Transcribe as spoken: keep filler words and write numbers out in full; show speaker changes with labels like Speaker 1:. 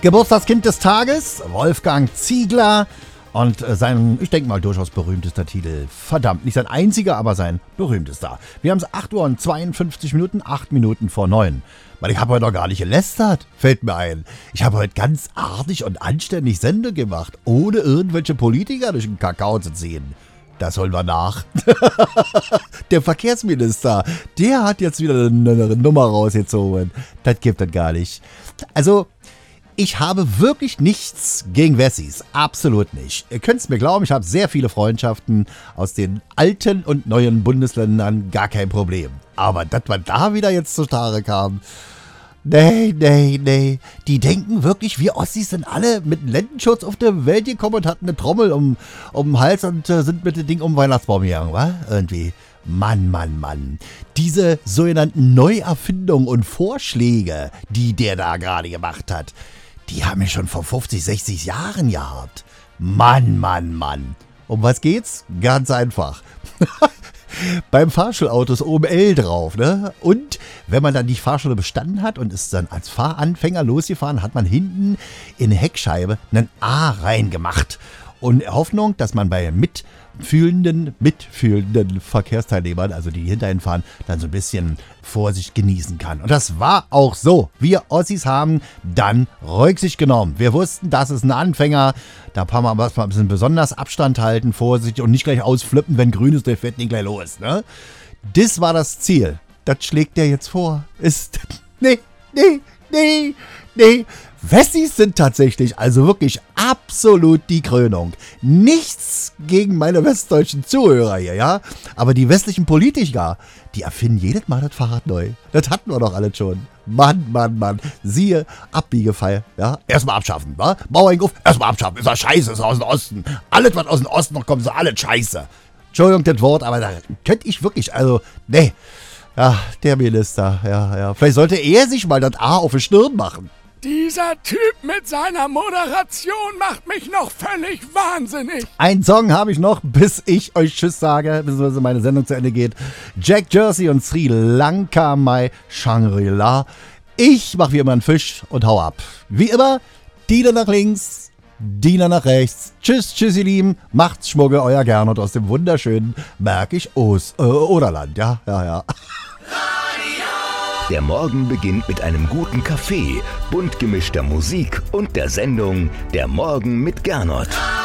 Speaker 1: Geburtstagskind des Tages, Wolfgang Ziegler. Und sein, ich denke mal, durchaus berühmtester Titel. Verdammt, nicht sein einziger, aber sein berühmtester. Wir haben es acht Uhr und zweiundfünfzig Minuten, acht Minuten vor neun. Weil ich habe heute noch gar nicht gelästert, fällt mir ein. Ich habe heute ganz artig und anständig Sende gemacht, ohne irgendwelche Politiker durch den Kakao zu ziehen. Das holen wir nach. Der Verkehrsminister, der hat jetzt wieder eine, eine Nummer rausgezogen. Das gibt es gar nicht. Also, ich habe wirklich nichts gegen Wessis. Absolut nicht. Ihr könnt es mir glauben, ich habe sehr viele Freundschaften aus den alten und neuen Bundesländern. Gar kein Problem. Aber dass man da wieder jetzt zustande kam, nee, nee, nee. Die denken wirklich, wir Ossis sind alle mit Lendenschutz auf der Welt gekommen und hatten eine Trommel um, um den Hals und äh, sind mit dem Ding um den Weihnachtsbaum gegangen, wa? Irgendwie. Mann, Mann, Mann. Diese sogenannten Neuerfindungen und Vorschläge, die der da gerade gemacht hat, die haben wir schon vor fünfzig, sechzig Jahren gehabt. Mann, Mann, Mann. Um was geht's? Ganz einfach. Beim Fahrschulauto ist oben L drauf, ne? Und wenn man dann die Fahrschule bestanden hat und ist dann als Fahranfänger losgefahren, hat man hinten in die Heckscheibe einen A reingemacht. Und in Hoffnung, dass man bei mitfühlenden, mitfühlenden Verkehrsteilnehmern, also die hinterhin fahren, dann so ein bisschen Vorsicht genießen kann. Und das war auch so. Wir Ossis haben dann Rücksicht genommen. Wir wussten, das ist ein Anfänger. Da kann man ein bisschen besonders Abstand halten, vorsichtig und nicht gleich ausflippen, wenn grün ist, der fährt nicht gleich los. Ne? Das war das Ziel. Das schlägt der jetzt vor. Ist, nee, nee, nee, nee. Wessis sind tatsächlich also wirklich absolut die Krönung. Nichts gegen meine westdeutschen Zuhörer hier, ja? Aber die westlichen Politiker, die erfinden jedes Mal das Fahrrad neu. Das hatten wir doch alle schon. Mann, Mann, Mann. Siehe Abbiegefall, ja? Erstmal abschaffen, wa? Bauernhof, erstmal abschaffen. Ist das scheiße, ist aus dem Osten. Alles, was aus dem Osten noch kommt, ist alles scheiße. Entschuldigung, das Wort, aber da könnte ich wirklich, also, nee. Ja, der Minister, ja, ja. Vielleicht sollte er sich mal das A auf die Stirn machen.
Speaker 2: Dieser Typ mit seiner Moderation macht mich noch völlig wahnsinnig.
Speaker 1: Ein Song habe ich noch, bis ich euch Tschüss sage, beziehungsweise meine Sendung zu Ende geht. Jack Jersey und Sri Lanka Mai Shangri-La. Ich mache wie immer einen Fisch und hau ab. Wie immer, Diener nach links, Diener nach rechts. Tschüss, tschüss ihr Lieben. Macht's Schmugge, euer Gernot aus dem wunderschönen Märkisch-Oderland. Ja, ja, ja.
Speaker 3: Der Morgen beginnt mit einem guten Kaffee, bunt gemischter Musik und der Sendung Der Morgen mit Gernot.